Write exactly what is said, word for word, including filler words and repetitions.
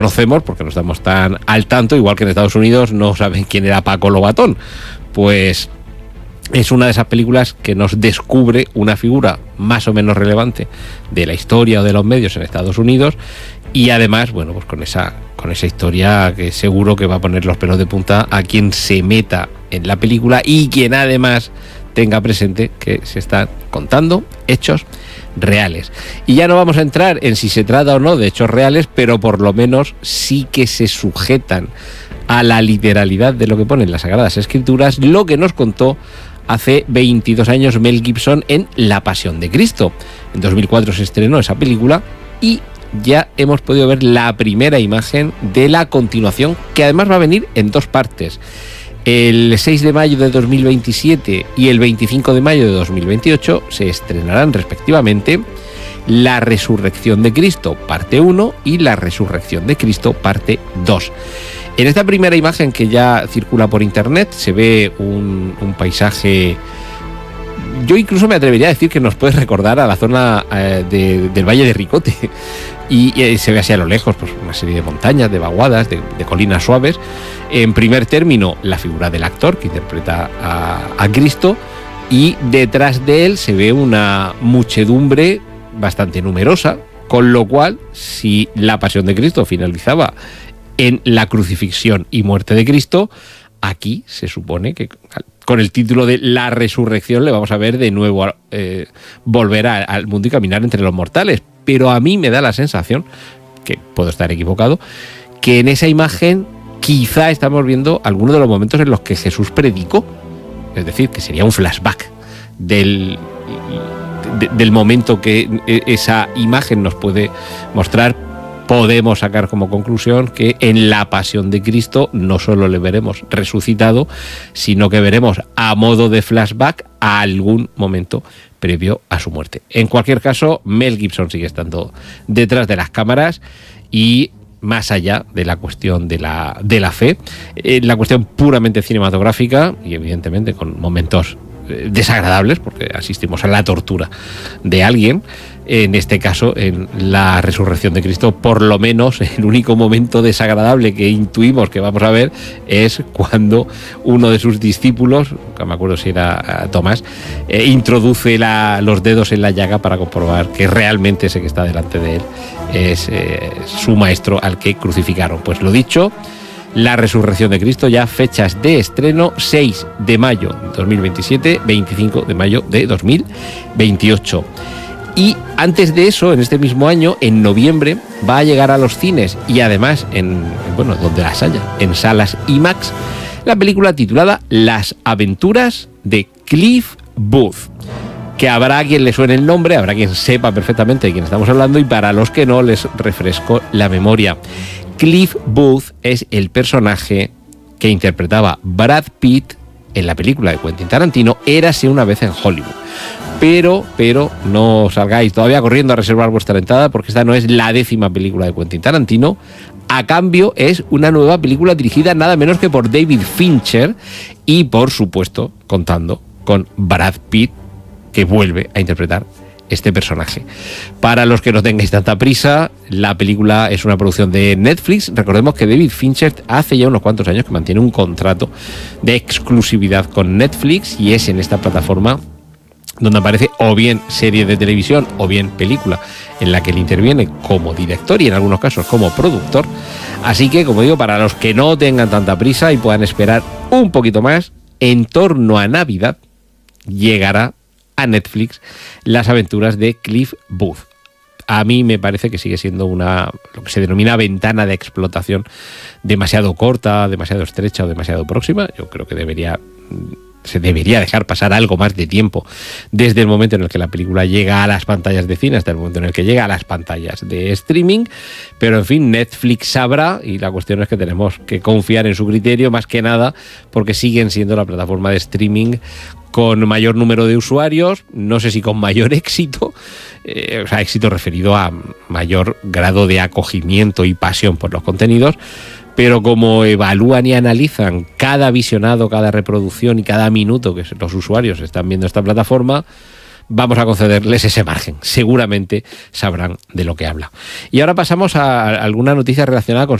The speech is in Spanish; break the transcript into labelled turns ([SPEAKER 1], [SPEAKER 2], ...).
[SPEAKER 1] conocemos porque no estamos tan al tanto, igual que en Estados Unidos no saben quién era Paco Lobatón. Pues es una de esas películas que nos descubre una figura más o menos relevante de la historia o de los medios en Estados Unidos, y además, bueno, pues con esa, con esa historia que seguro que va a poner los pelos de punta a quien se meta en la película y quien además tenga presente que se están contando hechos reales. Y ya no vamos a entrar en si se trata o no de hechos reales, pero por lo menos sí que se sujetan a la literalidad de lo que ponen las Sagradas Escrituras, lo que nos contó hace veintidós años Mel Gibson en La Pasión de Cristo. En dos mil cuatro se estrenó esa película y ya hemos podido ver la primera imagen de la continuación, que además va a venir en dos partes. El seis de mayo de dos mil veintisiete y el veinticinco de mayo de dos mil veintiocho se estrenarán respectivamente La Resurrección de Cristo, parte uno, y La Resurrección de Cristo, parte dos. En esta primera imagen que ya circula por internet se ve un, un paisaje, yo incluso me atrevería a decir que nos puede recordar a la zona eh, de, del Valle de Ricote, y, y se ve así a lo lejos pues una serie de montañas, de vaguadas, de, de colinas suaves. En primer término, la figura del actor que interpreta a, a Cristo, y detrás de él se ve una muchedumbre bastante numerosa, con lo cual, si La Pasión de Cristo finalizaba en la crucifixión y muerte de Cristo, aquí se supone que con el título de La Resurrección le vamos a ver de nuevo eh, volver a, al mundo y caminar entre los mortales. Pero a mí me da la sensación, que puedo estar equivocado, que en esa imagen quizá estamos viendo algunos de los momentos en los que Jesús predicó, es decir, que sería un flashback del, de, del momento que esa imagen nos puede mostrar. Podemos sacar como conclusión que en la Pasión de Cristo no solo le veremos resucitado, sino que veremos a modo de flashback a algún momento previo a su muerte. En cualquier caso, Mel Gibson sigue estando detrás de las cámaras, y más allá de la cuestión de la, de la fe, eh, la cuestión puramente cinematográfica, y evidentemente con momentos eh, desagradables, porque asistimos a la tortura de alguien, en este caso en La Resurrección de Cristo, por lo menos el único momento desagradable que intuimos que vamos a ver es cuando uno de sus discípulos, no me acuerdo si era Tomás, eh, introduce la, los dedos en la llaga para comprobar que realmente ese que está delante de él es eh, su maestro al que crucificaron. Pues lo dicho, La Resurrección de Cristo, ya fechas de estreno: seis de mayo de dos mil veintisiete, veinticinco de mayo de dos mil veintiocho. Y antes de eso, en este mismo año, en noviembre, va a llegar a los cines, y además en, bueno, donde las haya, en salas IMAX, la película titulada Las Aventuras de Cliff Booth, que habrá quien le suene el nombre, habrá quien sepa perfectamente de quién estamos hablando, y para los que no, les refresco la memoria. Cliff Booth es el personaje que interpretaba Brad Pitt en la película de Quentin Tarantino, Érase una vez en Hollywood. Pero, pero no salgáis todavía corriendo a reservar vuestra entrada, porque esta no es la décima película de Quentin Tarantino. A cambio, es una nueva película dirigida nada menos que por David Fincher, y por supuesto contando con Brad Pitt, que vuelve a interpretar este personaje. Para los que no tengáis tanta prisa, la película es una producción de Netflix. Recordemos que David Fincher hace ya unos cuantos años que mantiene un contrato de exclusividad con Netflix, y es en esta plataforma donde aparece o bien serie de televisión o bien película en la que él interviene como director y en algunos casos como productor. Así que, como digo, para los que no tengan tanta prisa y puedan esperar un poquito más, en torno a Navidad llegará a Netflix Las Aventuras de Cliff Booth. A mí me parece que sigue siendo una, lo que se denomina ventana de explotación demasiado corta, demasiado estrecha o demasiado próxima. Yo creo que debería... se debería dejar pasar algo más de tiempo desde el momento en el que la película llega a las pantallas de cine hasta el momento en el que llega a las pantallas de streaming. Pero en fin, Netflix sabrá, y la cuestión es que tenemos que confiar en su criterio, más que nada porque siguen siendo la plataforma de streaming con mayor número de usuarios, no sé si con mayor éxito, eh, o sea, éxito referido a mayor grado de acogimiento y pasión por los contenidos. Pero como evalúan y analizan cada visionado, cada reproducción y cada minuto que los usuarios están viendo esta plataforma, vamos a concederles ese margen. Seguramente sabrán de lo que habla. Y ahora pasamos a alguna noticia relacionada con